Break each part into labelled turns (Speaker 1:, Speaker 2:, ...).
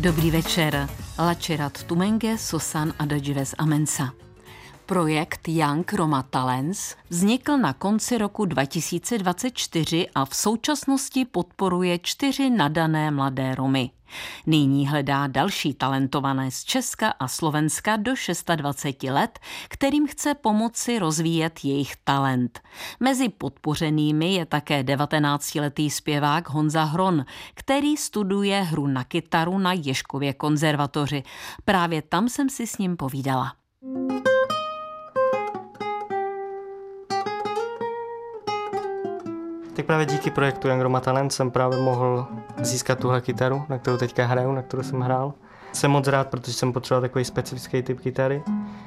Speaker 1: Dobrý večer. Lačerat Tumenge Sosan Adagives Amensa. Projekt Young Roma Talents vznikl na konci roku 2024 a v současnosti podporuje 4 nadané mladé Romy. Nyní hledá další talentované z Česka a Slovenska do 26 let, kterým chce pomoci rozvíjet jejich talent. Mezi podpořenými je také 19letý zpěvák Honza Hron, který studuje hru na kytaru na Ježkově konzervatoři. Právě tam jsem si s ním povídala.
Speaker 2: Tak právě díky projektu Young Roma Talent jsem právě mohl získat tuhle kytaru, na kterou teďka hraju, na kterou jsem hrál. Jsem moc rád, protože jsem potřeboval takový specifický typ kytary.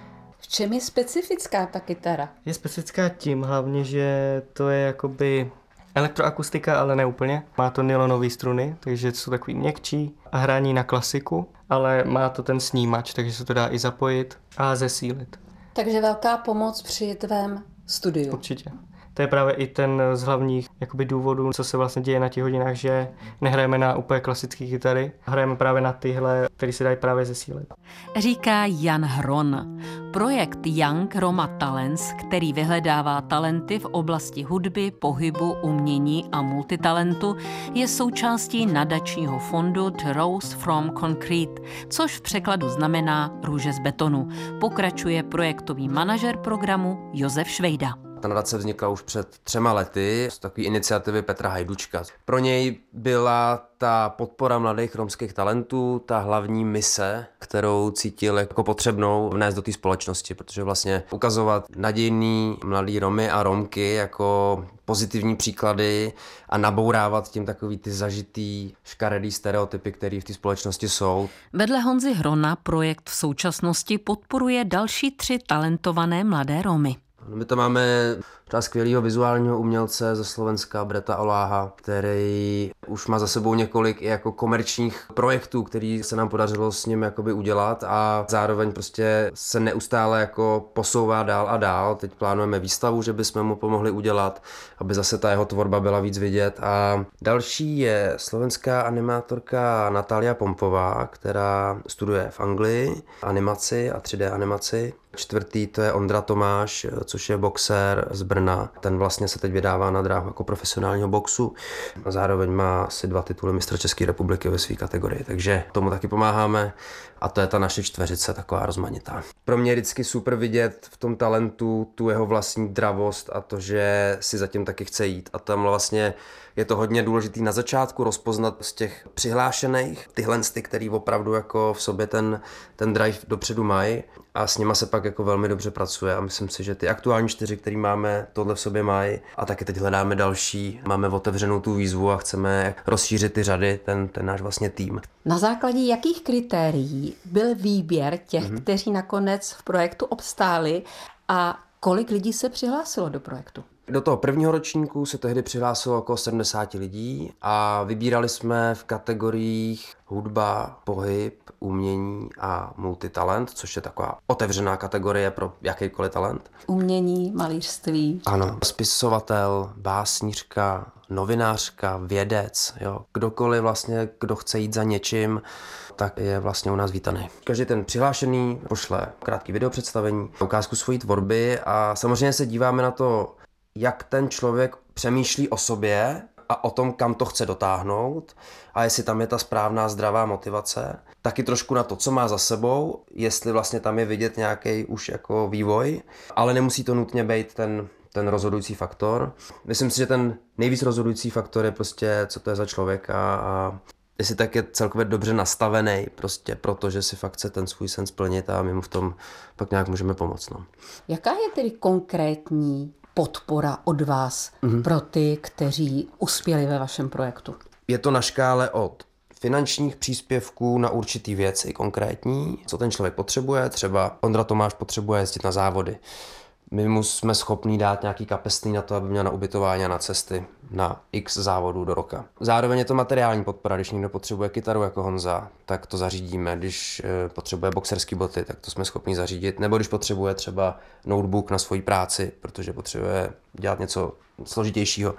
Speaker 1: V čem je specifická ta kytara?
Speaker 2: Je specifická tím hlavně, že to je jakoby elektroakustika, ale ne úplně. Má to nylonové struny, takže jsou takový měkčí a hraní na klasiku, ale má to ten snímač, takže se to dá i zapojit a zesílit.
Speaker 1: Takže velká pomoc při tvém studiu.
Speaker 2: Určitě. To je právě i ten z hlavních důvodů, co se vlastně děje na těch hodinách, že nehrajeme na úplně klasické kytary, hrajeme právě na tyhle, které se dají právě zesílit.
Speaker 1: Říká Jan Hron. Projekt Young Roma Talents, který vyhledává talenty v oblasti hudby, pohybu, umění a multitalentu, je součástí nadačního fondu The Rose from Concrete, což v překladu znamená růže z betonu. Pokračuje projektový manažer programu Josef Švejda.
Speaker 3: Ta nadace vznikla už před 3 lety z takové iniciativy Petra Hajdučka. Pro něj byla ta podpora mladých romských talentů ta hlavní mise, kterou cítil jako potřebnou vnést do té společnosti, protože vlastně ukazovat nadějný mladý Romy a Romky jako pozitivní příklady a nabourávat tím takový ty zažitý škaredý stereotypy, které v té společnosti jsou.
Speaker 1: Vedle Honzy Hrona projekt v současnosti podporuje další 3 talentované mladé Romy.
Speaker 3: My to máme třeba skvělého vizuálního umělce ze Slovenska, Breta Oláha, který už má za sebou několik i jako komerčních projektů, který se nám podařilo s ním jakoby udělat a zároveň prostě se neustále jako posouvá dál a dál. Teď plánujeme výstavu, že bychom mu pomohli udělat, aby zase ta jeho tvorba byla víc vidět. A další je slovenská animátorka Natália Pompová, která studuje v Anglii animaci a 3D animaci. 4. to je Ondra Tomáš, což je boxer z Brna. Ten vlastně se teď vydává na dráhu jako profesionálního boxu. A zároveň má asi 2 tituly mistra České republiky ve své kategorii, takže tomu taky pomáháme. A to je ta naše čtveřice, taková rozmanitá. Pro mě je vždycky super vidět v tom talentu tu jeho vlastní dravost a to, že si zatím taky chce jít. A tam vlastně je to hodně důležitý na začátku rozpoznat z těch přihlášených tyhle, který opravdu jako v sobě ten drive dopředu mají a s nima se pak jako velmi dobře pracuje a myslím si, že ty aktuální 4, který máme, tohle v sobě mají a taky teď hledáme další. Máme otevřenou tu výzvu a chceme rozšířit ty řady, ten náš vlastně tým.
Speaker 1: Na základě jakých kritérií byl výběr těch, kteří nakonec v projektu obstáli a kolik lidí se přihlásilo do projektu?
Speaker 3: Do toho prvního ročníku se tehdy přihlásilo okolo 70 lidí a vybírali jsme v kategoriích hudba, pohyb, umění a multitalent, což je taková otevřená kategorie pro jakýkoliv talent.
Speaker 1: Umění, malířství.
Speaker 3: Ano, spisovatel, básnířka, novinářka, vědec, jo. Kdokoliv vlastně, kdo chce jít za něčím, tak je vlastně u nás vítaný. Každý ten přihlášený pošle krátký video představení, ukázku svojí tvorby a samozřejmě se díváme na to, jak ten člověk přemýšlí o sobě a o tom, kam to chce dotáhnout a jestli tam je ta správná zdravá motivace. Taky trošku na to, co má za sebou, jestli vlastně tam je vidět nějaký už jako vývoj, ale nemusí to nutně být ten rozhodující faktor. Myslím si, že ten nejvíc rozhodující faktor je prostě, co to je za člověk a jestli tak je celkově dobře nastavený, prostě protože si fakt chce ten svůj sen splnit a my mu v tom pak nějak můžeme pomoct. No.
Speaker 1: Jaká je tedy konkrétní podpora od vás pro ty, kteří uspěli ve vašem projektu?
Speaker 3: Je to na škále od finančních příspěvků na určitý věci konkrétní, co ten člověk potřebuje. Třeba Ondra Tomáš potřebuje jezdit na závody. My mu jsme schopní dát nějaký kapesný na to, aby měl na ubytování a na cesty na x závodů do roka. Zároveň je to materiální podpora, když někdo potřebuje kytaru jako Honza, tak to zařídíme. Když potřebuje boxerské boty, tak to jsme schopni zařídit. Nebo když potřebuje třeba notebook na svoji práci, protože potřebuje dělat něco složitějšího,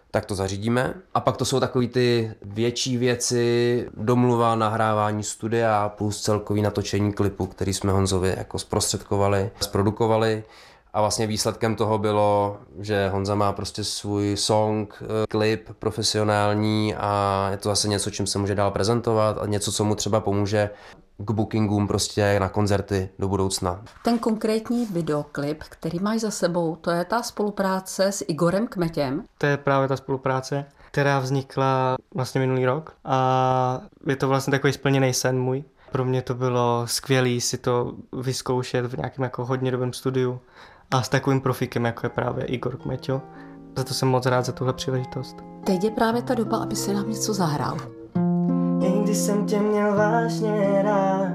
Speaker 3: tak to zařídíme. A pak to jsou takový ty větší věci, domluva, nahrávání studia plus celkový natočení klipu, který jsme Honzovi jako zprostředkovali, zprodukovali. A vlastně výsledkem toho bylo, že Honza má prostě svůj song, klip profesionální a je to zase něco, čím se může dál prezentovat a něco, co mu třeba pomůže k bookingům prostě na koncerty do budoucna.
Speaker 1: Ten konkrétní videoklip, který máš za sebou, to je ta spolupráce s Igorem Kmetěm.
Speaker 2: To je právě ta spolupráce, která vznikla vlastně minulý rok a je to vlastně takový splněný sen můj. Pro mě to bylo skvělý si to vyzkoušet v nějakém jako hodně dobrém studiu a s takovým profikem, jako je právě Igor Kmeťo. Za to jsem moc rád za tuhle příležitost.
Speaker 1: Teď je právě ta doba, aby si nám něco zahrál.
Speaker 2: I když jsem tě měl vážně rád,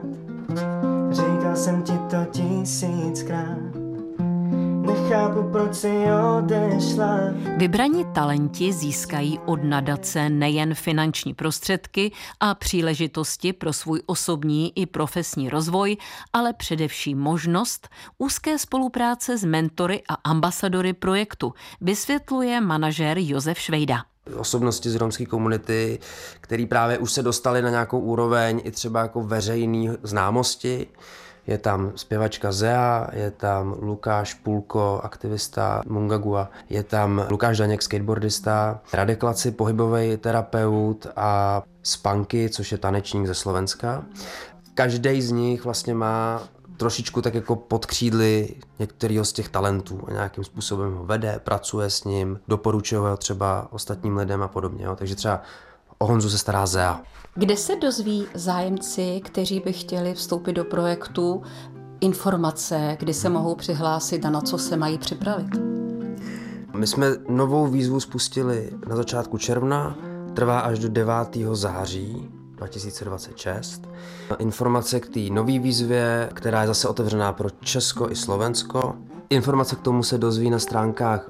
Speaker 2: říkal jsem ti to 1000krát. Nechápu, proč si odešla.
Speaker 1: Vybraní talenti získají od nadace nejen finanční prostředky a příležitosti pro svůj osobní i profesní rozvoj, ale především možnost úzké spolupráce s mentory a ambasadory projektu, vysvětluje manažér Josef Švejda.
Speaker 3: Osobnosti z romské komunity, který právě už se dostali na nějakou úroveň i třeba jako veřejný známosti. Je tam zpěvačka Zea, je tam Lukáš Pulko, aktivista Mungagua, je tam Lukáš Daněk, skateboardista, Radek Laci, pohybový terapeut a Spanky, což je tanečník ze Slovenska. Každý z nich vlastně má trošičku tak jako pod křídly některého z těch talentů a nějakým způsobem ho vede, pracuje s ním, doporučuje ho třeba ostatním lidem a podobně. Jo. Takže třeba o Honzu se stará Zea.
Speaker 1: Kde se dozví zájemci, kteří by chtěli vstoupit do projektu, informace, kdy se mohou přihlásit a na co se mají připravit?
Speaker 3: My jsme novou výzvu spustili na začátku června, trvá až do 9. září 2026. Informace k té nové výzvě, která je zase otevřená pro Česko i Slovensko. Informace k tomu se dozví na stránkách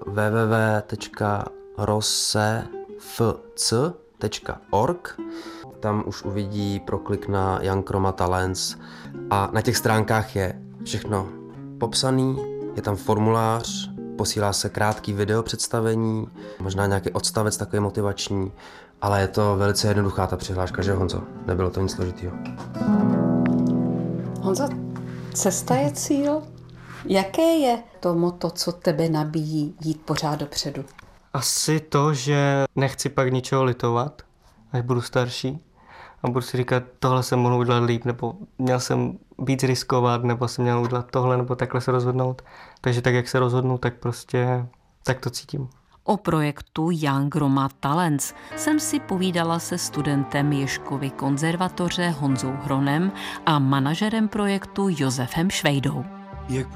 Speaker 3: www.rossefc.org. Tam už uvidí proklik na Young Chroma Talents a na těch stránkách je všechno popsaný, je tam formulář, posílá se krátký video představení, možná nějaký odstavec takový motivační, ale je to velice jednoduchá ta přihláška, že Honzo? Nebylo to nic složitýho.
Speaker 1: Honzo, cesta je cíl. Jaké je to motto, co tebe nabíjí jít pořád dopředu?
Speaker 2: Asi to, že nechci pak ničeho litovat, až budu starší. A budu si říkat, tohle jsem mohl udělat líp, nebo měl jsem víc riskovat, nebo jsem měl udělat tohle, nebo takhle se rozhodnout. Takže tak, jak se rozhodnu, tak prostě tak to cítím.
Speaker 1: O projektu Young Chroma Talents jsem si povídala se studentem Ježkovy konzervatoře Honzou Hronem a manažerem projektu Josefem Švejdou.